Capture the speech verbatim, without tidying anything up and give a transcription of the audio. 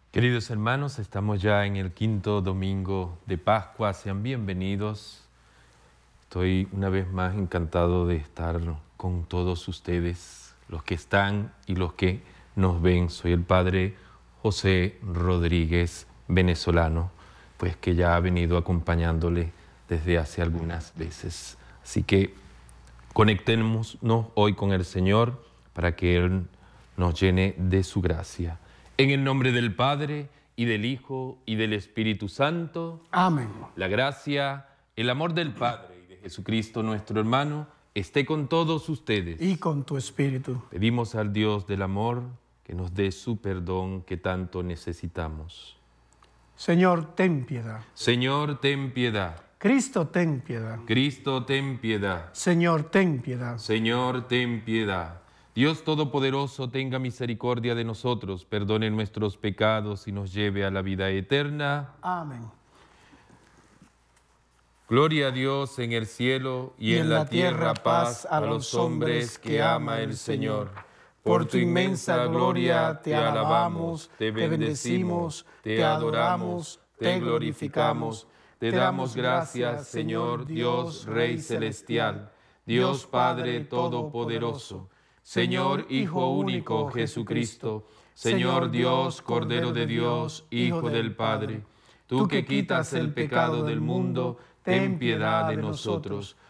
Queridos hermanos, estamos ya en el quinto domingo de Pascua, sean bienvenidos. Estoy una vez más encantado de estar con todos ustedes, los que están y los que nos ven. Soy el Padre José Rodríguez, venezolano, pues que ya ha venido acompañándole desde hace algunas veces. Así que conectémonos hoy con el Señor para que Él nos llene de su gracia. En el nombre del Padre, y del Hijo, y del Espíritu Santo. Amén. La gracia, el amor del Padre y de Jesucristo nuestro hermano, esté con todos ustedes. Y con tu espíritu. Pedimos al Dios del amor que nos dé su perdón que tanto necesitamos. Señor, ten piedad. Señor, ten piedad. Cristo, ten piedad. Cristo, ten piedad. Señor, ten piedad. Señor, ten piedad. Dios Todopoderoso, tenga misericordia de nosotros, perdone nuestros pecados y nos lleve a la vida eterna. Amén. Gloria a Dios en el cielo y, y en, en la tierra paz a los hombres que ama el Señor. Por tu inmensa gloria te alabamos, te bendecimos, te adoramos, te glorificamos. Te damos gracias, Señor Dios Rey Celestial, Dios Padre Todopoderoso, Señor Hijo único Jesucristo, Señor Dios, Cordero de Dios, Hijo del Padre. Tú que quitas el pecado del mundo, ten piedad de nosotros.